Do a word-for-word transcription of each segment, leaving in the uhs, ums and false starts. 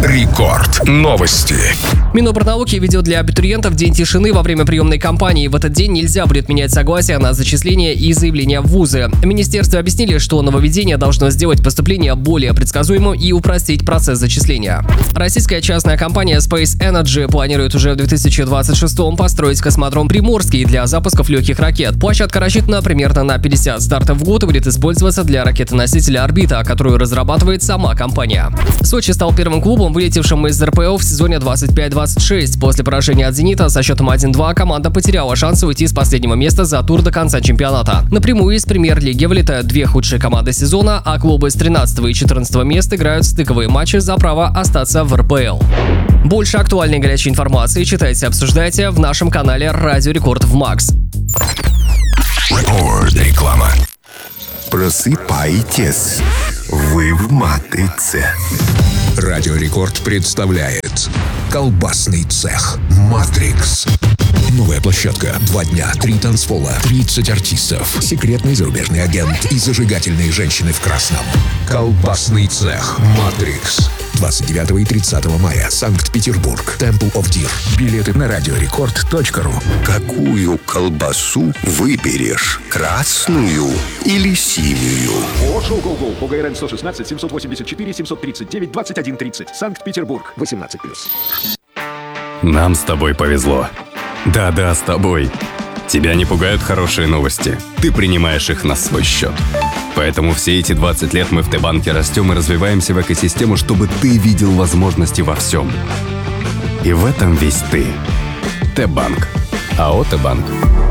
Рекорд. Новости. Минобрнауки ведет для абитуриентов день тишины во время приемной кампании. В этот день нельзя будет менять согласие на зачисление и заявление в вузы. В министерстве объяснили, что нововведение должно сделать поступление более предсказуемым и упростить процесс зачисления. Российская частная компания Space Energy планирует уже в две тысячи двадцать шестом построить космодром Приморский для запусков легких ракет. Площадка рассчитана примерно на пятьдесят стартов в год и будет использоваться для ракеты-носителя «Орбита», которую разрабатывает сама компания. Сочи стал первым клубом, вылетевшим из эр пэ эл в сезоне двадцать пять двадцать шесть. После поражения от «Зенита» со счетом один-два команда потеряла шанс уйти с последнего места за тур до конца чемпионата. Напрямую из премьер-лиги вылетают две худшие команды сезона, а клубы с тринадцатого и четырнадцатого мест играют стыковые матчи за право остаться в эр пэ эл. Больше актуальной и горячей информации читайте, обсуждайте в нашем канале «Радио Рекорд» в Макс. Рекорд. Реклама. Просыпайтесь, вы в матрице. Радио Рекорд представляет колбасный цех «Матрикс». Новая площадка. Два дня, три танцпола, тридцать артистов, секретный зарубежный агент и зажигательные женщины в красном. Колбасный цех «Матрикс». двадцать девятого и тридцатого мая. Санкт-Петербург. Temple of Deer. Билеты на радиорекорд точка ру. Какую колбасу выберешь? Красную или синюю? Шоу-гоу-гоу по гэ эр эн сто шестнадцать семьсот восемьдесят четыре семьсот тридцать девять двадцать один тридцать. Санкт-Петербург. восемнадцать плюс. Нам с тобой повезло. Да-да, с тобой. Тебя не пугают хорошие новости. Ты принимаешь их на свой счет. Поэтому все эти двадцать лет мы в Т-банке растем и развиваемся в экосистему, чтобы ты видел возможности во всем. И в этом весь ты. Т-банк. АО «Т-банк».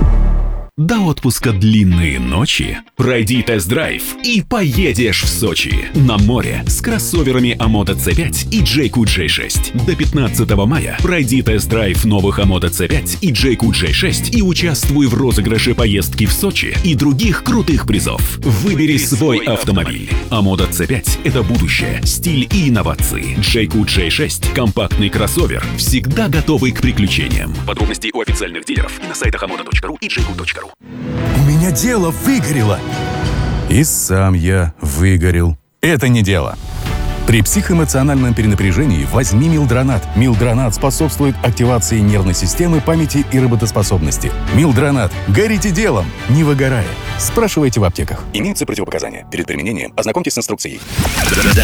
До отпуска длинные ночи. Пройди тест-драйв и поедешь в Сочи. На море с кроссоверами Амода С пять и Джейку Джей шесть. До пятнадцатого мая пройди тест-драйв новых Амода С пять и Джейку Джей шесть и участвуй в розыгрыше поездки в Сочи и других крутых призов. Выбери свой автомобиль. Амода С пять – это будущее, стиль и инновации. Джейку Джей шесть – компактный кроссовер, всегда готовый к приключениям. Подробности у официальных дилеров и на сайтах амода точка ру и джейку точка ру. У меня дело выгорело. И сам я выгорел. Это не дело. При психоэмоциональном перенапряжении возьми Милдронат. Милдронат способствует активации нервной системы, памяти и работоспособности. Милдронат. Горите делом, не выгорая. Спрашивайте в аптеках. Имеются противопоказания. Перед применением ознакомьтесь с инструкцией.